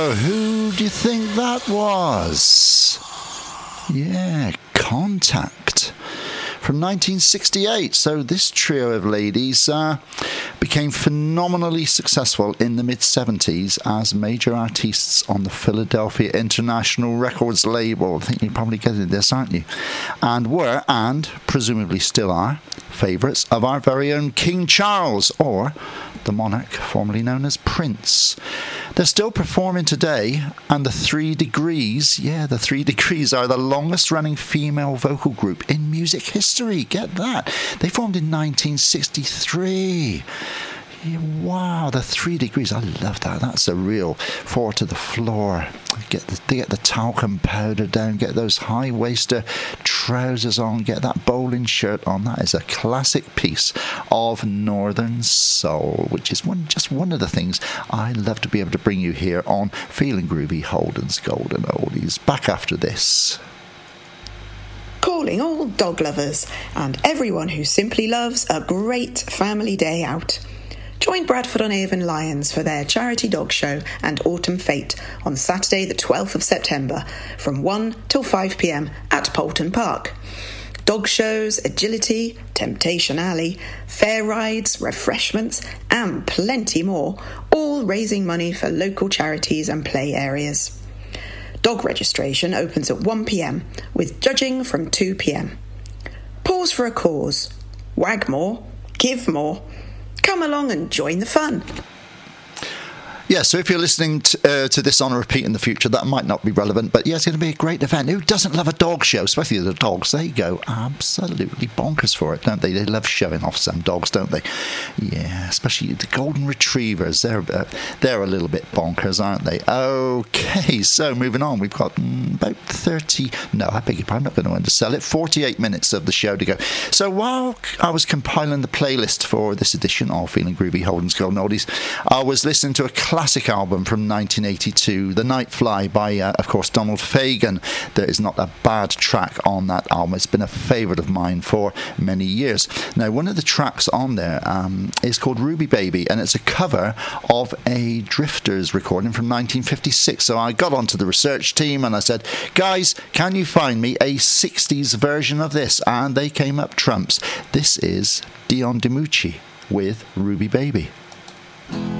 Who do you think that was? Yeah, Contact from 1968. So this trio of ladies became phenomenally successful in the mid-70s as major artists on the Philadelphia International Records label. I think you're probably getting this, aren't you? And were, and presumably still are, favourites of our very own King Charles, or the monarch formerly known as Prince. They're still performing today, and the 3 Degrees, the 3 Degrees are the longest running female vocal group in music history. Get that. They formed in 1963. Wow, the 3 Degrees. I love that. That's a real 4 to the floor. They get the talcum powder down, get those high-waisted trousers on, get that bowling shirt on. That is a classic piece of Northern Soul, which is just one of the things I love to be able to bring you here on Feeling Groovy, Holden's Golden Oldies. Back after this. Calling all dog lovers and everyone who simply loves a great family day out. Join Bradford-on-Avon Lions for their charity dog show and autumn fete on Saturday the 12th of September from 1 till 5 p.m. at Poulton Park. Dog shows, agility, Temptation Alley, fair rides, refreshments and plenty more, all raising money for local charities and play areas. Dog registration opens at 1 p.m. with judging from 2 p.m. Pause for a cause. Wag more. Give more. Come along and join the fun. Yeah, so if you're listening to this on a repeat in the future, that might not be relevant, but yeah, it's going to be a great event. Who doesn't love a dog show, especially the dogs? They go absolutely bonkers for it, don't they? They love showing off some dogs, don't they? Yeah, especially the golden retrievers. They're a little bit bonkers, aren't they? Okay, so moving on. We've got about 30... No, I beg your pardon, I'm not going to undersell it. 48 minutes of the show to go. So while I was compiling the playlist for this edition of Feeling Groovy, Holden's Golden Oldies, I was listening to a classic album from 1982, The Night Fly by, of course, Donald Fagen. There is not a bad track on that album. It's been a favourite of mine for many years. Now, one of the tracks on there is called Ruby Baby, and it's a cover of a Drifters recording from 1956. So I got onto the research team and I said, guys, can you find me a 60s version of this? And they came up trumps. This is Dion DiMucci with Ruby Baby.